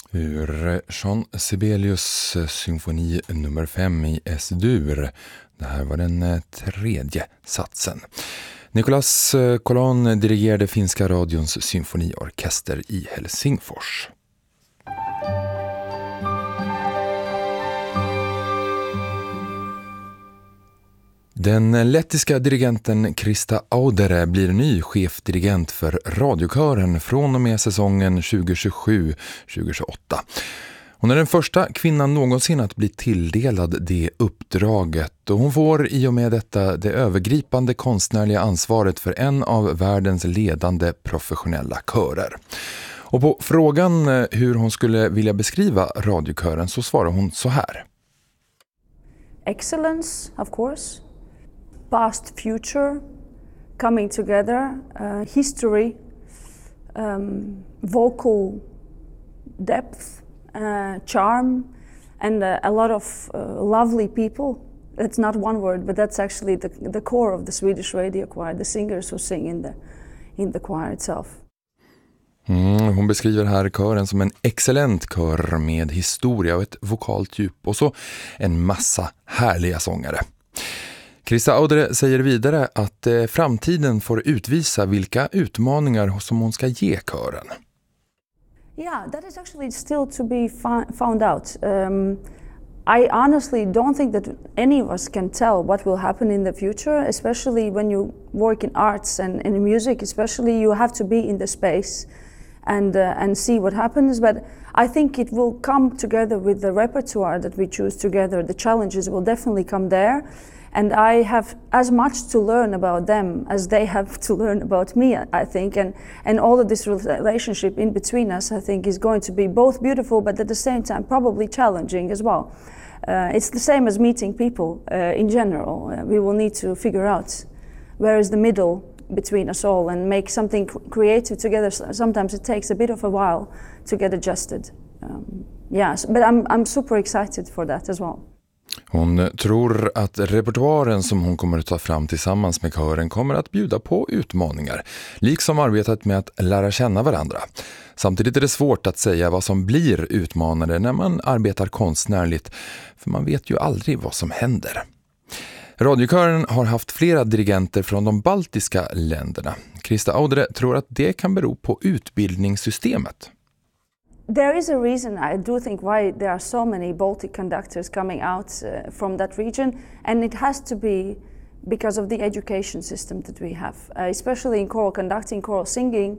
Ur Jean Sibelius symfoni nummer 5 i S-dur. Det här var den tredje satsen. Nicolas Colon dirigerade finska radions symfoniorkester i Helsingfors. Den lettiska dirigenten Krista Audere blir ny chefdirigent för radiokören från och med säsongen 2027-2028. Hon är den första kvinnan någonsin att bli tilldelad det uppdraget och hon får i och med detta det övergripande konstnärliga ansvaret för en av världens ledande professionella körer. Och på frågan hur hon skulle vilja beskriva radiokören så svarar hon så här. Excellence, of course. Past, future, coming together, history, vocal depth, charm, and a lot of lovely people. That's not one word, but that's actually the core of the Swedish radio choir, the singers who sing in the choir itself. Hon beskriver här kören som en excellent kör med historia och ett vokalt djup och så en massa härliga sångare. Krista Audere säger vidare att framtiden får utvisa vilka utmaningar som hon ska ge kören. Yeah, that is actually still to be found out. I honestly don't think that any of us can tell what will happen in the future, especially when you work in arts and in music, especially you have to be in the space and see what happens. But I think it will come together with the repertoire that we choose together. The challenges will definitely come there. And I have as much to learn about them as they have to learn about me, I think. And all of this relationship in between us, I think, is going to be both beautiful, but at the same time probably challenging as well. It's the same as meeting people in general. We will need to figure out where is the middle between us all and make something creative together. Sometimes it takes a bit of a while to get adjusted. Yes, but I'm super excited for that as well. Hon tror att repertoaren som hon kommer att ta fram tillsammans med kören kommer att bjuda på utmaningar, liksom arbetet med att lära känna varandra. Samtidigt är det svårt att säga vad som blir utmanande när man arbetar konstnärligt, för man vet ju aldrig vad som händer. Radiokören har haft flera dirigenter från de baltiska länderna. Krista Audere tror att det kan bero på utbildningssystemet. There is a reason, I do think, why there are so many Baltic conductors coming out from that region, and it has to be because of the education system that we have, especially in choral conducting, choral singing.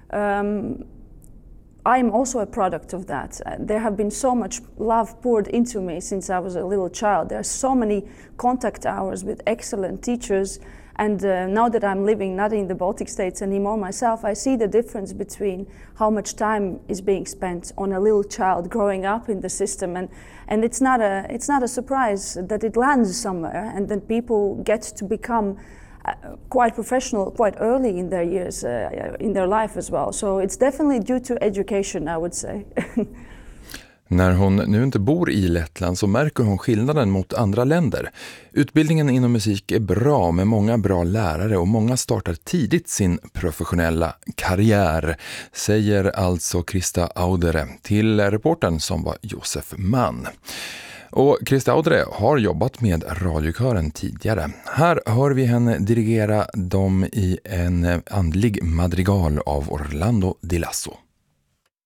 I'm also a product of that. There have been so much love poured into me since I was a little child. There are so many contact hours with excellent teachers. And now that I'm living not in the Baltic states anymore myself, I see the difference between how much time is being spent on a little child growing up in the system, and it's not a surprise that it lands somewhere, and then people get to become quite professional quite early in their years, in their life as well. So it's definitely due to education, I would say. När hon nu inte bor i Lettland så märker hon skillnaden mot andra länder. Utbildningen inom musik är bra med många bra lärare och många startar tidigt sin professionella karriär, säger alltså Krista Audere till reportern som var Josef Mann. Och Krista Audere har jobbat med radiokören tidigare. Här hör vi henne dirigera dem i en andlig madrigal av Orlando Di Lasso.